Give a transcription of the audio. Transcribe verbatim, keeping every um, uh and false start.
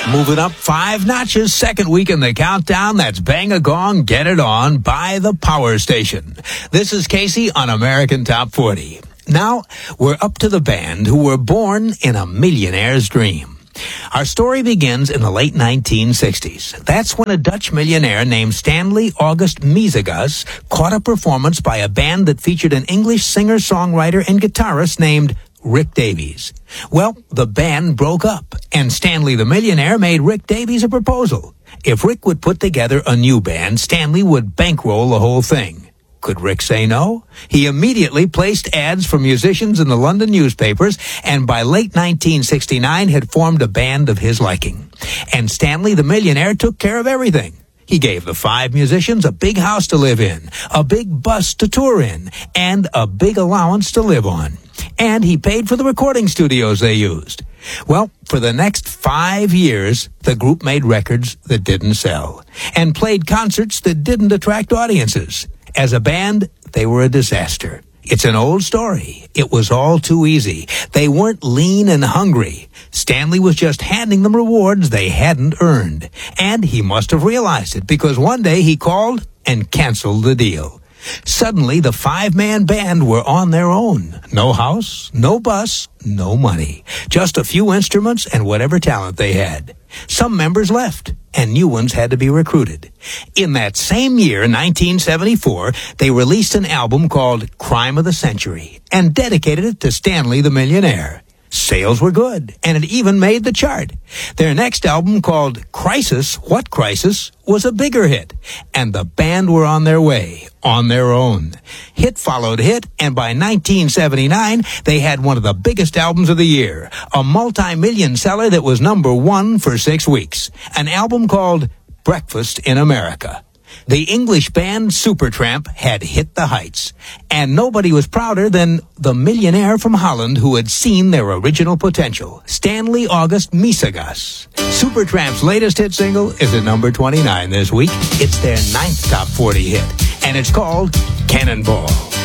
Moving up five notches, second week in the countdown. That's Bang a Gong, Get It On by the Power Station. This is Casey on American Top forty. Now, we're up to the band who were born in a millionaire's dream. Our story begins in the late nineteen sixties. That's when a Dutch millionaire named Stanley August Miesegas caught a performance by a band that featured an English singer-songwriter and guitarist named Rick Davies. Well, the band broke up, and Stanley the millionaire made Rick Davies a proposal. If Rick would put together a new band, Stanley would bankroll the whole thing. Could Rick say no? He immediately placed ads for musicians in the London newspapers, and by late nineteen sixty-nine had formed a band of his liking. And Stanley the millionaire took care of everything. He gave the five musicians a big house to live in, a big bus to tour in, and a big allowance to live on. And he paid for the recording studios they used. Well, for the next five years, the group made records that didn't sell and played concerts that didn't attract audiences. As a band, they were a disaster. It's an old story. It was all too easy. They weren't lean and hungry. Stanley was just handing them rewards they hadn't earned. And he must have realized it, because one day he called and canceled the deal. Suddenly, the five-man band were on their own. No house, no bus, no money. Just a few instruments and whatever talent they had. Some members left, and new ones had to be recruited. In that same year, nineteen seventy-four, they released an album called Crime of the Century and dedicated it to Stanley the millionaire. Sales were good, and it even made the chart. Their next album, called Crisis, What Crisis, was a bigger hit, and the band were on their way, on their own. Hit followed hit, and by nineteen seventy-nine, they had one of the biggest albums of the year, a multi-million seller that was number one for six weeks, an album called Breakfast in America. The English band Supertramp had hit the heights, and nobody was prouder than the millionaire from Holland who had seen their original potential, Stanley August Miesegas. Supertramp's latest hit single is at number twenty-nine this week. It's their ninth top forty hit, and it's called Cannonball.